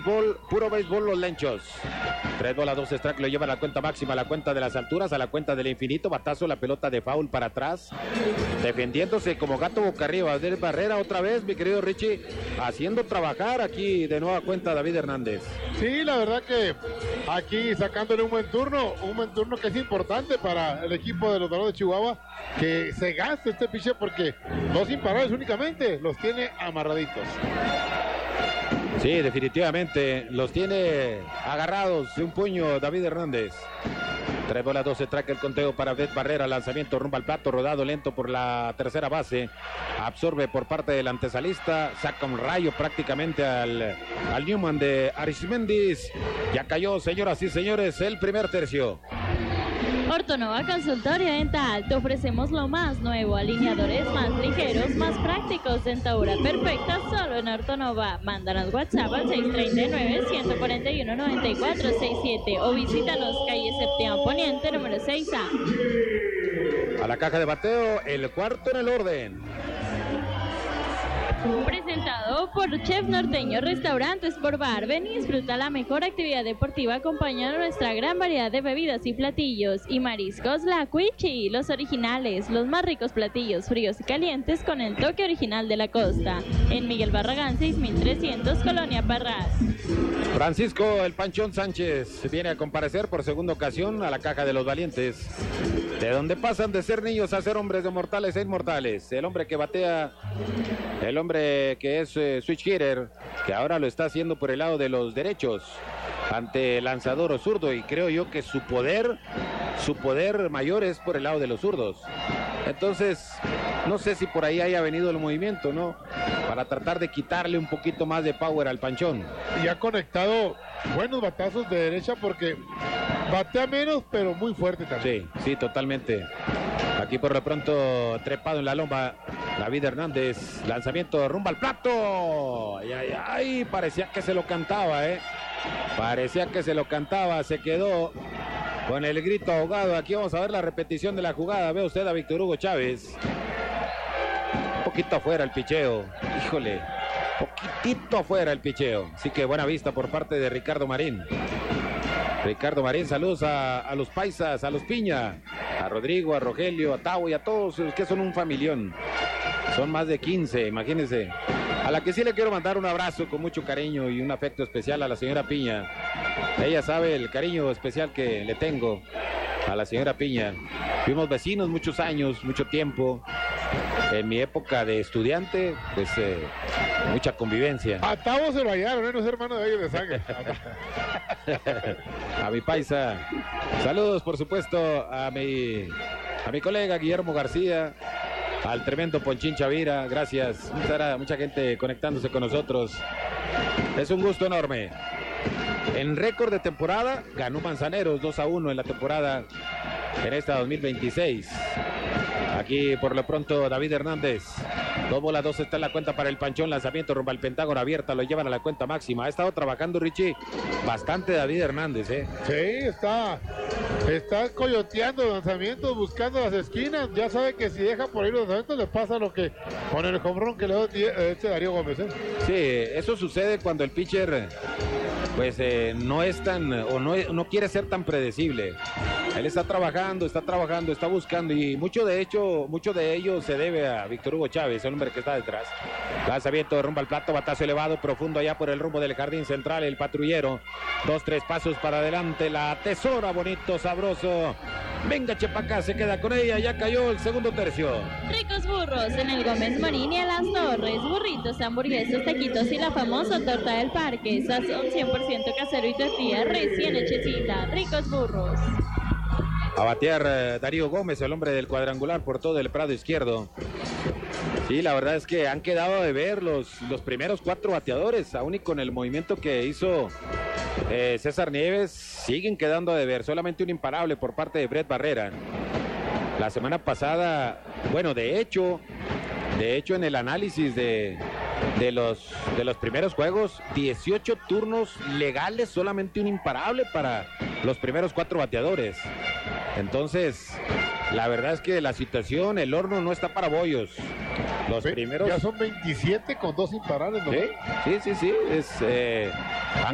puro béisbol los lenchos. 3-2 strike, lo lleva a la cuenta máxima, a la cuenta de las alturas, a la cuenta del infinito. Batazo, la pelota de foul para atrás. Defendiéndose como gato boca arriba. De Barrera otra vez, mi querido Richie, haciendo trabajar aquí de nueva cuenta David Hernández. Sí, la verdad que aquí sacándole un buen turno que es importante para el equipo de los Dorados de Chihuahua, que se gaste este pitcher porque 2 imparables únicamente los tiene amarraditos. Sí, definitivamente los tiene agarrados de un puño David Hernández. 3-2 strike, el conteo para Brett Barrera. Lanzamiento rumbo al plato, rodado lento por la tercera base. Absorbe por parte del antesalista. Saca un rayo prácticamente al Newman de Arismendis. Ya cayó, señoras y señores, el primer tercio. Ortonova Consultorio Dental. Te ofrecemos lo más nuevo, alineadores más ligeros, más prácticos, dentadura perfecta solo en Ortonova. Mándanos WhatsApp al 639-141-9467 o visítanos calle Septiembre Poniente número 6A. A la caja de bateo, el cuarto en el orden. Presentado por Chef Norteño Restaurantes por Bar. Ven y disfruta la mejor actividad deportiva acompañando nuestra gran variedad de bebidas y platillos. Y mariscos La Cuichi, los originales, los más ricos platillos fríos y calientes con el toque original de la costa. En Miguel Barragán 6300, Colonia Parras. Francisco El Panchón Sánchez viene a comparecer por segunda ocasión a la caja de los valientes, de donde pasan de ser niños a ser hombres de mortales e inmortales. El hombre que batea, el hombre que es switch hitter, que ahora lo está haciendo por el lado de los derechos ante el lanzador zurdo, y creo yo que su poder mayor es por el lado de los zurdos. Entonces, no sé si por ahí haya venido el movimiento, ¿no? Para tratar de quitarle un poquito más de power al Panchón. Y ha conectado buenos batazos de derecha porque batea menos, pero muy fuerte también. Sí, totalmente. Aquí por lo pronto, trepado en la loma, David Hernández. Lanzamiento rumbo al plato. Ay, parecía que se lo cantaba, ¿eh? Parecía que se lo cantaba, se quedó con el grito ahogado. Aquí vamos a ver la repetición de la jugada. Ve usted a Víctor Hugo Chávez. Un poquito afuera el picheo. Híjole, poquitito afuera el picheo. Así que buena vista por parte de Ricardo Marín. Ricardo Marín, saludos a los paisas, a los Piña, a Rodrigo, a Rogelio, a Tavo y a todos los que son un familión. Son más de 15, imagínense. A la que sí le quiero mandar un abrazo con mucho cariño y un afecto especial a la señora Piña. Ella sabe el cariño especial que le tengo a la señora Piña. Fuimos vecinos muchos años, mucho tiempo. En mi época de estudiante, pues mucha convivencia. A Tavo se lo hallaron, no es hermano de ellos de sangre. A mi paisa. Saludos, por supuesto, a mi colega Guillermo García. Al tremendo Ponchín Chavira, gracias. Mucha gente conectándose con nosotros. Es un gusto enorme. En récord de temporada, ganó Manzaneros 2-1 en la temporada en esta 2026. Aquí por lo pronto David Hernández. 2-2 está en la cuenta para el Panchón. Lanzamiento rumbo al Pentágono abierta, lo llevan a la cuenta máxima. Ha estado trabajando, Richie, bastante David Hernández, ¿eh? Sí, está coyoteando lanzamientos, buscando las esquinas. Ya sabe que si deja por ahí los lanzamientos le pasa lo que con el home run que le dio Darío Gómez, ¿eh? Sí, eso sucede cuando el pitcher pues no es tan, o no quiere ser tan predecible. Él está trabajando, está buscando, y mucho de ello se debe a Víctor Hugo Chávez, el hombre que está detrás. Lanzamiento rumbo al plato, batazo elevado, profundo allá por el rumbo del jardín central, el patrullero. 2-3 pasos para adelante, la atesora, bonito, sabroso. Venga, Chepacá, se queda con ella, ya cayó el segundo tercio. Ricos burros en el Gómez Morín y en Las Torres. Burritos, hamburguesas, taquitos y la famosa torta del parque. Sazón 100% casero y tortilla recién hechecita. Ricos burros. A batear Darío Gómez, el hombre del cuadrangular por todo el prado izquierdo. Sí, la verdad es que han quedado de ver los primeros 4 bateadores, aún y con el movimiento que hizo César Nieves, siguen quedando de ver. Solamente un imparable por parte de Brett Barrera. La semana pasada, bueno, de hecho en el análisis de los primeros juegos, 18 turnos legales, solamente un imparable para los primeros 4 bateadores. Entonces, la verdad es que la situación, el horno no está para bollos. Los primeros... Ya son 27 con 2 imparables, ¿no? Sí.